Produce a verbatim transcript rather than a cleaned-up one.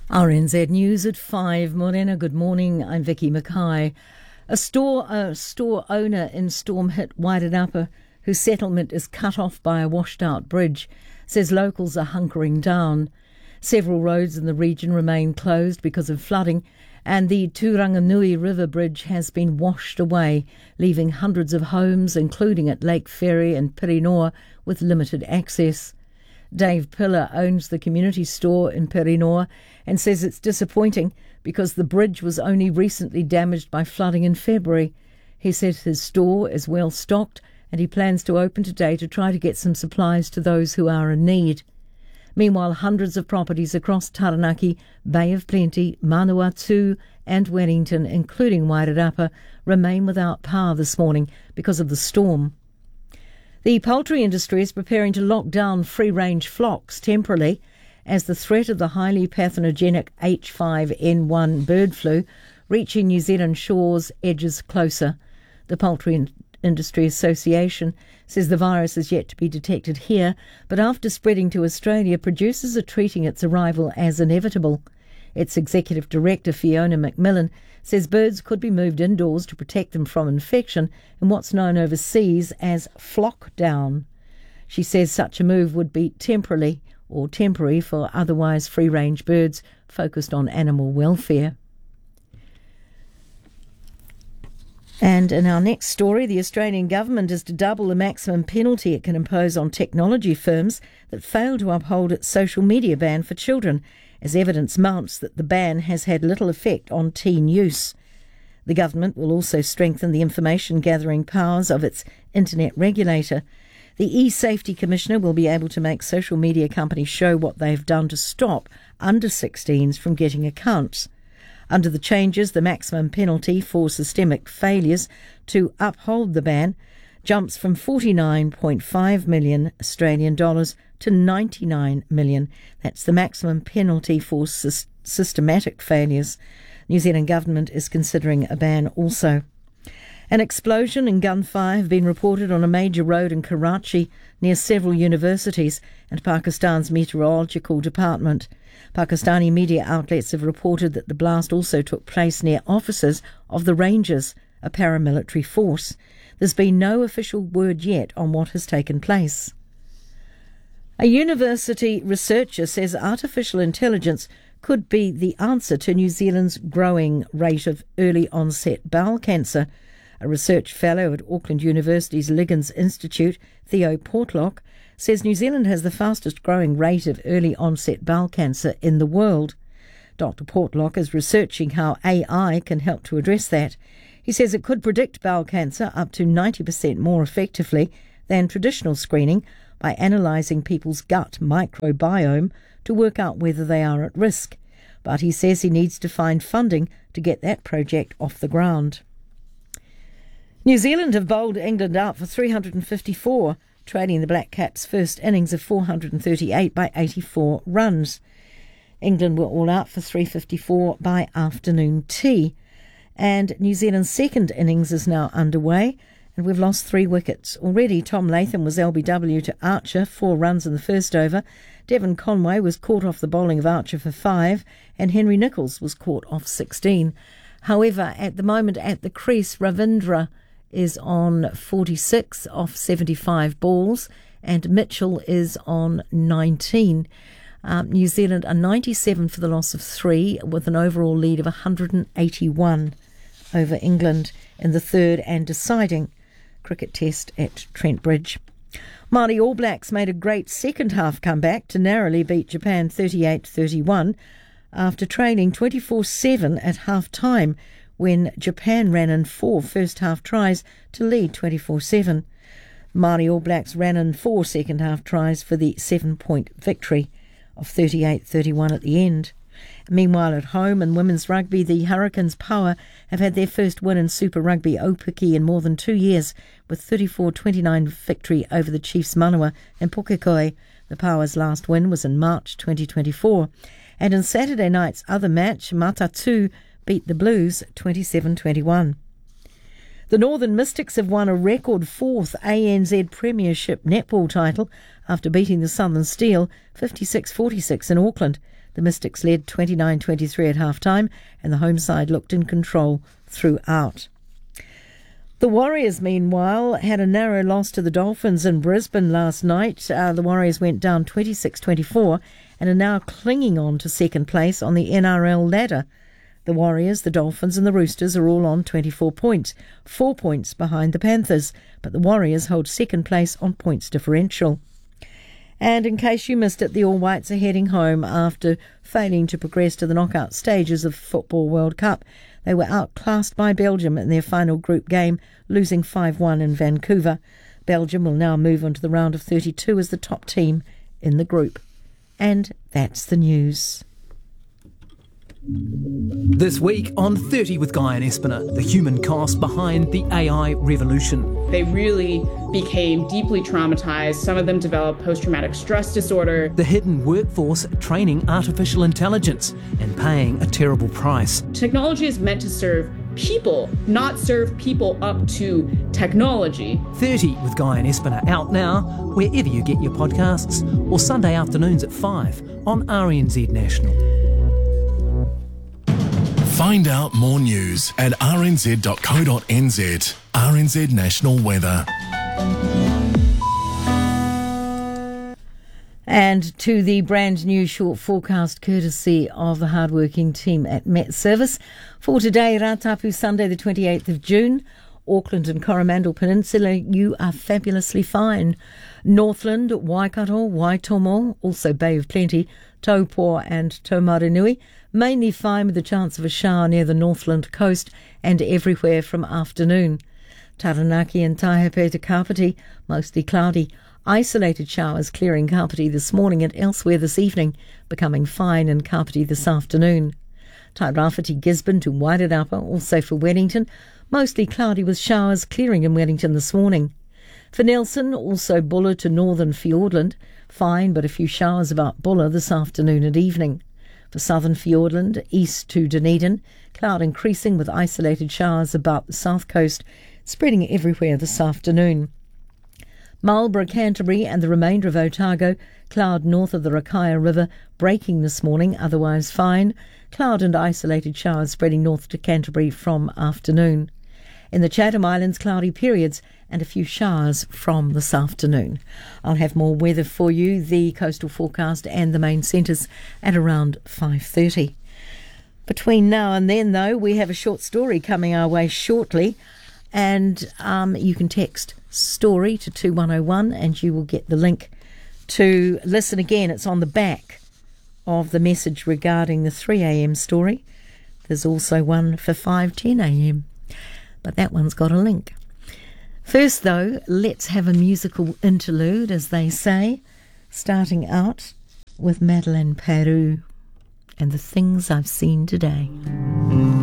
R N Z News at five. Morena, good morning. I'm Vicky Mackay. A store a store owner in storm-hit Wairarapa, whose settlement is cut off by a washed-out bridge, says locals are hunkering down. Several roads in the region remain closed because of flooding, and the Turanganui River Bridge has been washed away, leaving hundreds of homes, including at Lake Ferry and Pirinoa, with limited access. Dave Pillar owns the community store in Pirinoa and says it's disappointing because the bridge was only recently damaged by flooding in February. He says his store is well stocked and he plans to open today to try to get some supplies to those who are in need. Meanwhile, hundreds of properties across Taranaki, Bay of Plenty, Manawatu and Wellington, including Wairarapa, remain without power this morning because of the storm. The poultry industry is preparing to lock down free-range flocks temporarily as the threat of the highly pathogenic H five N one bird flu reaching New Zealand shores edges closer. The Poultry Industry Association says the virus is yet to be detected here, but after spreading to Australia, producers are treating its arrival as inevitable. Its executive director, Fiona McMillan, says birds could be moved indoors to protect them from infection in what's known overseas as flock down. She says such a move would be temporarily or temporary for otherwise free-range birds focused on animal welfare. And in our next story, the Australian government is to double the maximum penalty it can impose on technology firms that fail to uphold its social media ban for children, as evidence mounts that the ban has had little effect on teen use. The government will also strengthen the information gathering powers of its internet regulator. The e-Safety Commissioner will be able to make social media companies show what they've done to stop under sixteens from getting accounts. Under the changes, the maximum penalty for systemic failures to uphold the ban jumps from forty-nine point five million Australian dollars to ninety-nine million. That's the maximum penalty for sy- systematic failures. New Zealand government is considering a ban also. An explosion and gunfire have been reported on a major road in Karachi near several universities and Pakistan's meteorological department. Pakistani media outlets have reported that the blast also took place near offices of the Rangers, a paramilitary force. There's been no official word yet on what has taken place. A university researcher says artificial intelligence could be the answer to New Zealand's growing rate of early onset bowel cancer. A research fellow at Auckland University's Liggins Institute, Theo Portlock, says New Zealand has the fastest growing rate of early onset bowel cancer in the world. Doctor Portlock is researching how A I can help to address that. He says it could predict bowel cancer up to ninety percent more effectively than traditional screening by analysing people's gut microbiome to work out whether they are at risk. But he says he needs to find funding to get that project off the ground. New Zealand have bowled England out for three hundred fifty-four, trailing the Black Caps' first innings of four hundred thirty-eight by eighty-four runs. England were all out for three hundred fifty-four by afternoon tea. And New Zealand's second innings is now underway, and we've lost three wickets. Already, Tom Latham was L B W to Archer, four runs in the first over. Devon Conway was caught off the bowling of Archer for five, and Henry Nicholls was caught off sixteen. However, at the moment at the crease, Ravindra is on forty-six off seventy-five balls, and Mitchell is on nineteen. Um, New Zealand are ninety-seven for the loss of three, with an overall lead of one hundred eighty-one over England in the third and deciding cricket test at Trent Bridge. Māori All Blacks made a great second half comeback to narrowly beat Japan thirty-eight thirty-one after trailing twenty-four seven at half time, when Japan ran in four first-half tries to lead twenty-four seven. Māori All Blacks ran in four second-half tries for the seven-point victory of thirty-eight thirty-one at the end. Meanwhile, at home in women's rugby, the Hurricanes Power have had their first win in Super Rugby Aupiki in more than two years, with thirty-four twenty-nine victory over the Chiefs Manawa in Pukekohe. The Power's last win was in March twenty twenty-four. And in Saturday night's other match, Matatu beat the Blues twenty-seven twenty-one. The Northern Mystics have won a record fourth A N Z Premiership netball title after beating the Southern Steel fifty-six forty-six in Auckland. The Mystics led twenty-nine twenty-three at half-time and the home side looked in control throughout. The Warriors, meanwhile, had a narrow loss to the Dolphins in Brisbane last night. Uh, the Warriors went down twenty-six twenty-four and are now clinging on to second place on the N R L ladder. The Warriors, the Dolphins and the Roosters are all on twenty-four points, four points behind the Panthers, but the Warriors hold second place on points differential. And in case you missed it, the All Whites are heading home after failing to progress to the knockout stages of the Football World Cup. They were outclassed by Belgium in their final group game, losing five one in Vancouver. Belgium will now move on to the round of thirty-two as the top team in the group. And that's the news. This week on thirty with Guy and Espiner, the human cost behind the A I revolution. They really became deeply traumatized. Some of them developed post-traumatic stress disorder. The hidden workforce training artificial intelligence and paying a terrible price. Technology is meant to serve people, not serve people up to technology. thirty with Guy and Espiner out now, wherever you get your podcasts, or Sunday afternoons at five on R N Z National. Find out more news at r n z dot co dot n z. R N Z National Weather. And to the brand new short forecast courtesy of the hardworking team at Met Service. For today, Ratapu, Sunday the twenty-eighth of June. Auckland and Coromandel Peninsula, you are fabulously fine. Northland, Waikato, Waitomo, also Bay of Plenty, Taupo and Taumaranui, mainly fine with a chance of a shower near the Northland coast and everywhere from afternoon. Taranaki and Taihape to Kapiti, mostly cloudy. Isolated showers clearing Kapiti this morning and elsewhere this evening, becoming fine in Kapiti this afternoon. Tairāwhiti, Gisborne to Wairarapa, also for Wellington, mostly cloudy with showers clearing in Wellington this morning. For Nelson, also Buller to northern Fiordland, fine but a few showers about Buller this afternoon and evening. For southern Fiordland, east to Dunedin, cloud increasing with isolated showers about the south coast, spreading everywhere this afternoon. Marlborough, Canterbury and the remainder of Otago, cloud north of the Rakaia River, breaking this morning, otherwise fine. Cloud and isolated showers spreading north to Canterbury from afternoon. In the Chatham Islands, cloudy periods and a few showers from this afternoon. I'll have more weather for you, the coastal forecast and the main centres at around five thirty. Between now and then, though, we have a short story coming our way shortly, and um, you can text story to two one oh one and you will get the link to listen again. It's on the back of the message regarding the three a.m. story. There's also one for five ten a.m. but that one's got a link. First, though, let's have a musical interlude, as they say, starting out with Madeleine Peru and The Things I've Seen Today.